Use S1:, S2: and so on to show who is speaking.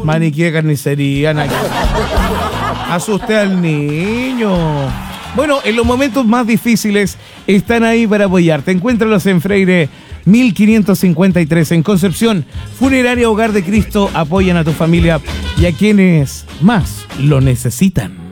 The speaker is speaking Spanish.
S1: Maniquí de carnicería, asusté al niño. Bueno, en los momentos más difíciles están ahí para apoyarte. Encuéntralos en Freire 1553 en Concepción. Funeraria Hogar de Cristo, apoyan a tu familia y a quienes más lo necesitan.